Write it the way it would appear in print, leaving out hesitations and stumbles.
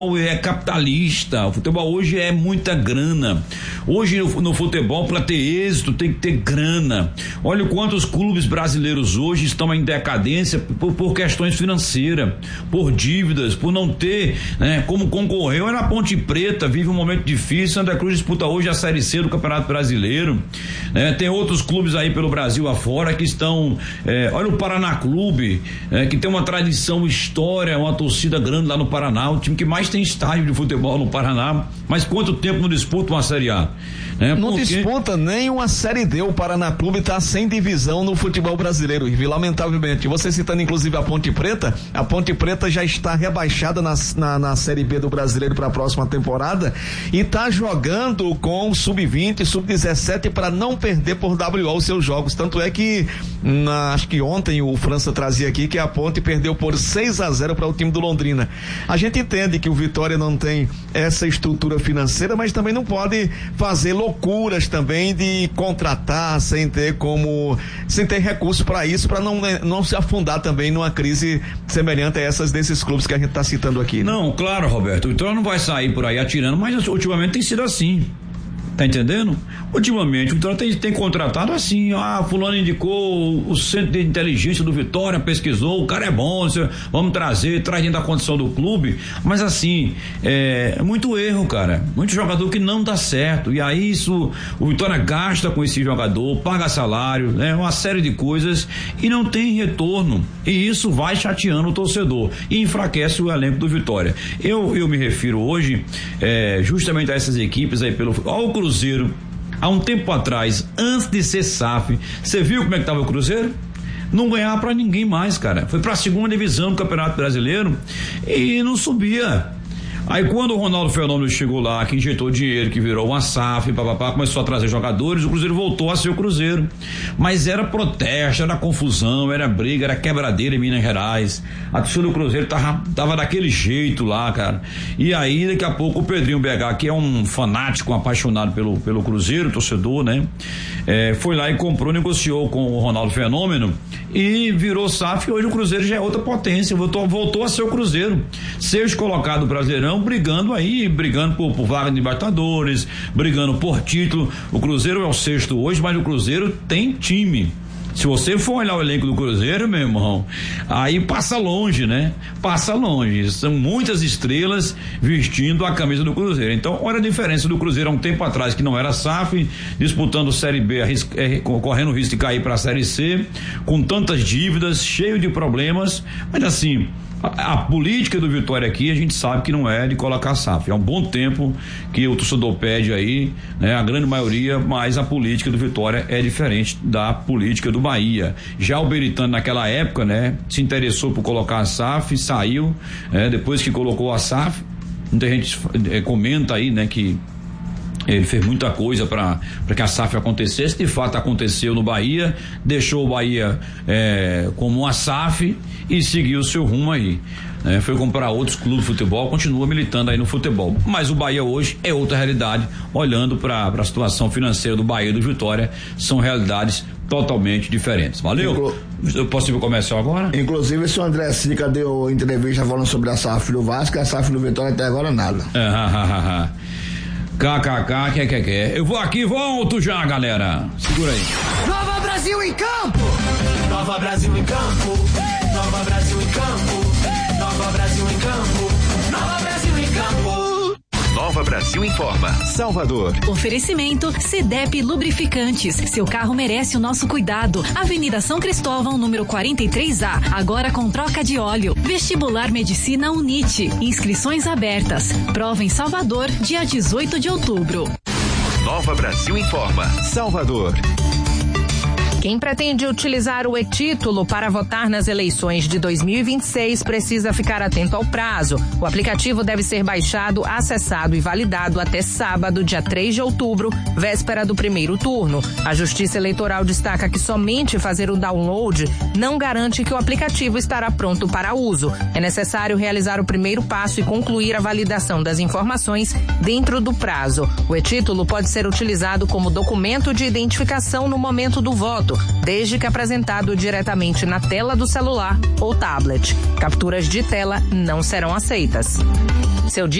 é capitalista, o futebol hoje é muita grana. Hoje no futebol, para ter êxito, tem que ter grana. Olha quantos clubes brasileiros hoje estão em decadência por questões financeiras, por dívidas, por não ter, né, como concorrer. Olha a Ponte Preta, vive um momento difícil. Santa Cruz disputa hoje a Série C do Campeonato Brasileiro, né? Tem outros clubes aí pelo Brasil afora que estão, olha o Paraná Clube, que tem uma tradição, história, uma torcida grande lá no Paraná, o time que mais tem estádio de futebol no Paraná, mas quanto tempo não disputa uma Série A? Não disputa nem uma Série D. O Paraná Clube está sem divisão no futebol brasileiro, e lamentavelmente. Você citando inclusive a Ponte Preta já está rebaixada na Série B do Brasileiro para a próxima temporada e está jogando com o Sub-20, Sub-17 para não perder por WO os seus jogos. Tanto é que acho que ontem o França trazia aqui que a Ponte perdeu por 6-0 para o time do Londrina. A gente entende que o Vitória não tem essa estrutura financeira, mas também não pode fazer loucuras também de contratar sem ter recurso para isso, para não se afundar também numa crise semelhante a essas desses clubes que a gente está citando aqui. Não, claro, Roberto, o Vitória não vai sair por aí atirando, mas ultimamente tem sido assim. Tá entendendo? Ultimamente o Vitória tem contratado assim, fulano indicou o centro de inteligência do Vitória, pesquisou, o cara é bom, vamos traz dentro da condição do clube, mas assim, é muito erro, cara, muito jogador que não dá certo, e aí o Vitória gasta com esse jogador, paga salário, né, uma série de coisas e não tem retorno, e isso vai chateando o torcedor e enfraquece o elenco do Vitória. Eu me refiro hoje justamente a essas equipes aí olha o Cruzeiro, há um tempo atrás, antes de ser SAF, você viu como é que estava o Cruzeiro? Não ganhava pra ninguém mais, cara. Foi pra segunda divisão do Campeonato Brasileiro e não subia. Aí quando o Ronaldo Fenômeno chegou lá, que injetou dinheiro, que virou uma SAF, começou a trazer jogadores, o Cruzeiro voltou a ser o Cruzeiro. Mas era protesto, era confusão, era briga, era quebradeira em Minas Gerais. A torcida do Cruzeiro tava daquele jeito lá, cara. E aí daqui a pouco o Pedrinho BH, que é um fanático, um apaixonado pelo Cruzeiro, torcedor, né? Foi lá e comprou, negociou com o Ronaldo Fenômeno e virou SAF, e hoje o Cruzeiro já é outra potência, voltou a ser o Cruzeiro. Seja colocado Brasileirão, brigando por vaga de Libertadores, brigando por título. O Cruzeiro é o 6º hoje, mas o Cruzeiro tem time. Se você for olhar o elenco do Cruzeiro, meu irmão, aí passa longe, né? Passa longe. São muitas estrelas vestindo a camisa do Cruzeiro. Então, olha a diferença do Cruzeiro há um tempo atrás, que não era SAF, disputando Série B, correndo o risco de cair para a Série C, com tantas dívidas, cheio de problemas, mas assim, a política do Vitória aqui, a gente sabe que não é de colocar SAF. É um bom tempo que o torcedor pede aí, né? A grande maioria, mas a política do Vitória é diferente da política do Bahia. Já o Beritano naquela época, né? Se interessou por colocar a SAF, saiu, depois que colocou a SAF, muita gente comenta aí, né? Que ele fez muita coisa para que a SAF acontecesse. De fato aconteceu no Bahia, deixou o Bahia como uma SAF e seguiu o seu rumo aí, né? Foi comprar outros clubes de futebol, continua militando aí no futebol, mas o Bahia hoje é outra realidade. Olhando para a situação financeira do Bahia e do Vitória, são realidades totalmente diferentes. Valeu? Eu posso ir pro comercial agora? Inclusive, se o André Sica deu entrevista falando sobre a SAF do Vasco, a SAF do Vitória até agora nada. KKK, que. Eu vou aqui, volto já, galera. Segura aí. Nova Brasil em campo! Nova Brasil em campo! Nova Brasil em campo! Nova Brasil em campo! Nova Brasil em campo! Nova Brasil informa. Salvador. Oferecimento CDEP Lubrificantes. Seu carro merece o nosso cuidado. Avenida São Cristóvão, número 43A. Agora com troca de óleo. Vestibular Medicina Unite. Inscrições abertas. Prova em Salvador, dia 18 de outubro. Nova Brasil informa. Salvador. Quem pretende utilizar o e-título para votar nas eleições de 2026 precisa ficar atento ao prazo. O aplicativo deve ser baixado, acessado e validado até sábado, dia 3 de outubro, véspera do primeiro turno. A Justiça Eleitoral destaca que somente fazer o download não garante que o aplicativo estará pronto para uso. É necessário realizar o primeiro passo e concluir a validação das informações dentro do prazo. O e-título pode ser utilizado como documento de identificação no momento do voto, desde que apresentado diretamente na tela do celular ou tablet. Capturas de tela não serão aceitas. Seu